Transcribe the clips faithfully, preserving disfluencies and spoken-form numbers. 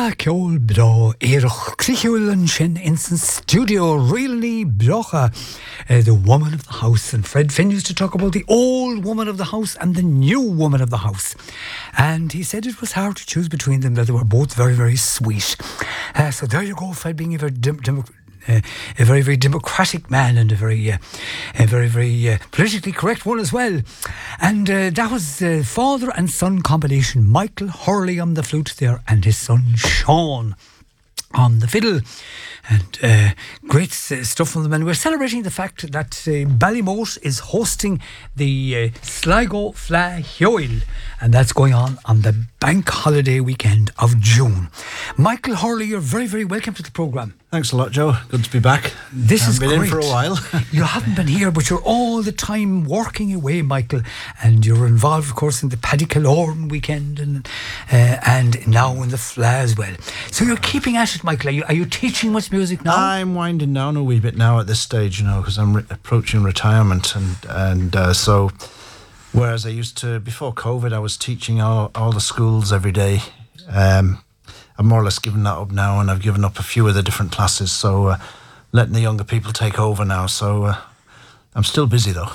Fla ceol bra éireach clichiúil an sin in san studio really brocha uh, the woman of the house, and Fred Finn used to talk about the old woman of the house and the new woman of the house, and he said it was hard to choose between them, that they were both very very sweet. Uh, so there you go, Fred being a very dem- dem- Uh, a very, very democratic man, and a very, uh, a very, very uh, politically correct one as well. And uh, that was uh, father and son combination. Michael Hurley on the flute there, and his son Sean on the fiddle. And uh, great uh, stuff from them. And we're celebrating the fact that uh, Ballymote is hosting the uh, Sligo Fleadh Cheoil, and that's going on on the bank holiday weekend of June. Michael Hurley, you're very, very welcome to the programme. Thanks a lot, Joe. Good to be back. This I is been great. in for a while. You haven't been here, but you're all the time working away, Michael, and you're involved, of course, in the Paddy Killorn weekend, and uh, and now in the Fleadh as well. So you're keeping at it, Michael. Are you, are you teaching much music now? I'm winding down a wee bit now at this stage, you know, because I'm re- approaching retirement, and and uh, so whereas I used to before COVID, I was teaching all all the schools every day. Um, I've more or less given that up now, and I've given up a few of the different classes, so uh, letting the younger people take over now. So uh, I'm still busy though.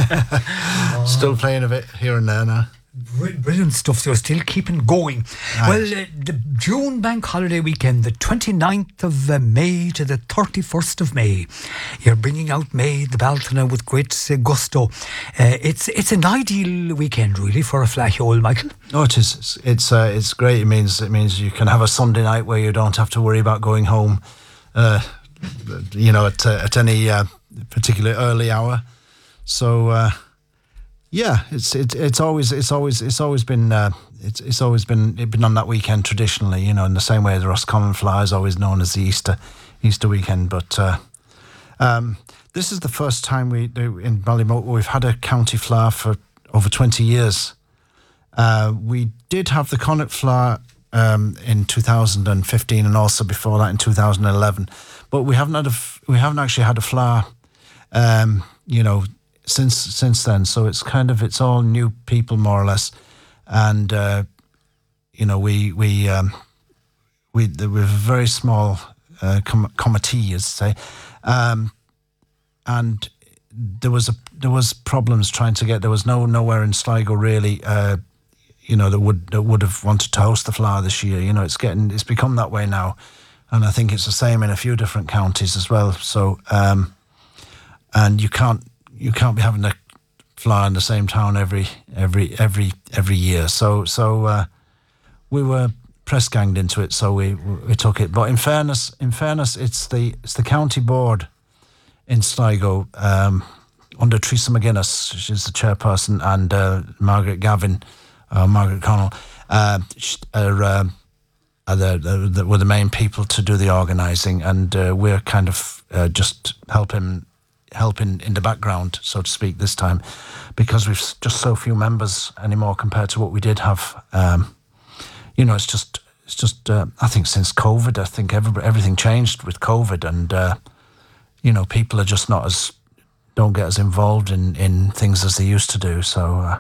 oh. Still playing a bit here and there now. Brilliant stuff. So you're still keeping going. Nice. Well, uh, the June bank holiday weekend, the twenty-ninth of uh, May to the thirty-first of May, you're bringing out May the Baltana with great uh, gusto. Uh, it's it's an ideal weekend really for a Fleadh Cheoil, Michael. Oh, it is. It's it's, uh, it's great. It means it means you can have a Sunday night where you don't have to worry about going home, uh, you know, at uh, at any uh, particular early hour. So. Uh, Yeah, it's it's it's always it's always it's always been uh, it's it's always been it's been on that weekend traditionally, you know, in the same way the Roscommon Fleadh is always known as the Easter Easter weekend. But uh, um, this is the first time we in Ballymote we've had a county Fleadh for over twenty years. Uh, we did have the Connacht Fleadh um, in two thousand fifteen, and also before that in two thousand eleven, but we haven't had a we haven't actually had a Fleadh, um, you know. Since since then, so it's kind of it's all new people more or less, and uh, you know we we um, we we have a very small uh, com- committee, as say, um, and there was a there was problems trying to get there was no nowhere in Sligo really, uh, you know that would that would have wanted to host the Fleadh this year. You know it's getting it's become that way now, and I think it's the same in a few different counties as well. So um, and you can't. You can't be having a Fleadh in the same town every every every every year. So so uh, we were press ganged into it. So we we took it. But in fairness, in fairness, it's the it's the county board in Sligo um, under Teresa McGuinness, she's the chairperson, and uh, Margaret Gavin, uh, Margaret Connell, uh, are, uh, are the, the, the were the main people to do the organising, and uh, we're kind of uh, just helping. helping in the background, so to speak, this time, because we've just so few members anymore compared to what we did have. Um, you know, it's just, it's just. Uh, I think since COVID, I think every, everything changed with COVID, and uh, you know, people are just not as don't get as involved in, in things as they used to do. So, uh,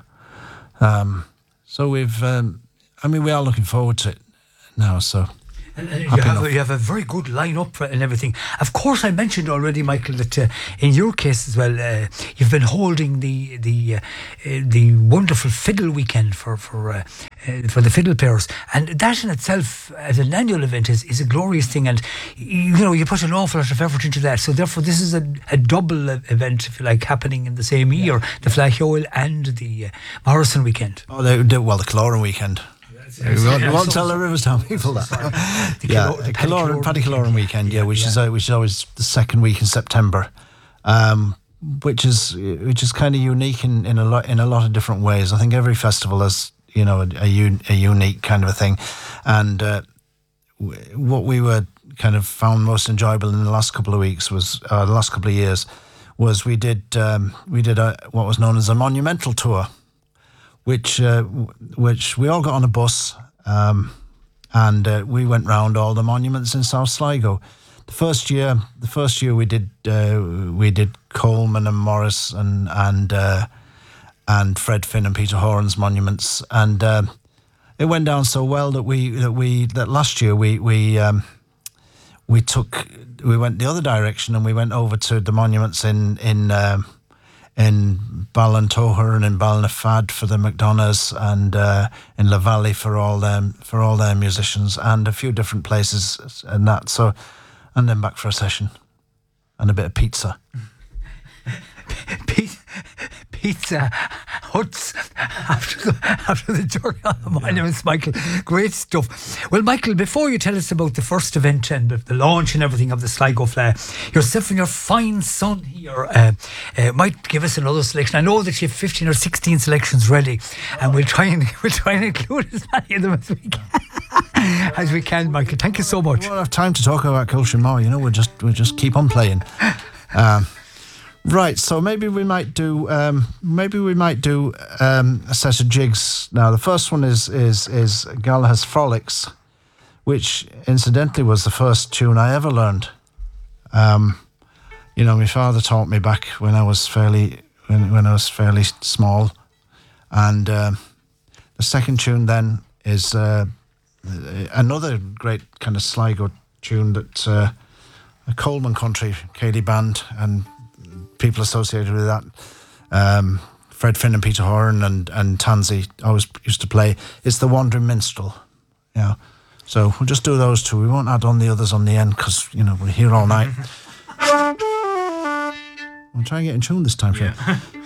um, so we've. Um, I mean, we are looking forward to it now. So. And uh, you, have a, you have a very good line-up and everything. Of course, I mentioned already, Michael, that uh, in your case as well, uh, you've been holding the the uh, uh, the wonderful fiddle weekend for for uh, uh, for the fiddle players, and that in itself, as an annual event, is, is a glorious thing. And you know, you put an awful lot of effort into that. So therefore, this is a, a double event, if you like, happening in the same year: yeah. the Fleadh Cheoil and the uh, Morrison weekend. Oh, they, they, well, the Killorn weekend. We won't, we won't tell the Riverstown people that. the yeah, Killorn, the Killorn, Paddy Killorn weekend, yeah, which yeah. is uh, which is always the second week in September, um, which is which is kind of unique in, in a lot in a lot of different ways. I think every festival has you know a, a, un, a unique kind of a thing, and uh, w- what we were kind of found most enjoyable in the last couple of weeks was uh, the last couple of years was we did um, we did a, what was known as a monumental tour. Which uh, which we all got on a bus um, and uh, we went round all the monuments in South Sligo. The first year, the first year we did uh, we did Coleman and Morris and and uh, and Fred Finn and Peter Horan's monuments, and uh, it went down so well that we that we that last year we we um, we took we went the other direction and we went over to the monuments in in um, in Ballintoher and in Ballinafad for the McDonoughs and uh, in La Valley for all them for all their musicians and a few different places and that. So and then back for a session and a bit of pizza. Pizza, pizza huts after the, after the journey on the monuments, Michael. Great stuff. Well, Michael, before you tell us about the first event and the, the launch and everything of the Sligo Flair, yourself and your fine son here uh, uh, might give us another selection. I know that you have fifteen or sixteen selections ready, and we'll try and we'll try and include as many of them as we can. As we can, Michael. Thank you so much. We won't have time to talk about Kilshamore, you know. We'll just we'll just keep on playing. Um, Right, so maybe we might do um, maybe we might do um, a set of jigs now. The first one is is is Galahad's Frolics, which incidentally was the first tune I ever learned. Um, you know, my father taught me back when I was fairly when when I was fairly small, and um, the second tune then is uh, another great kind of Sligo tune that uh, a Coleman Country Cady Band and people associated with that, um, Fred Finn and Peter Horan and, and Tansy always used to play. It's The Wandering Minstrel, you know. So we'll just do those two. We won't add on the others on the end because, you know, we're here all night. We'll try and get in tune this time, sure. Yeah.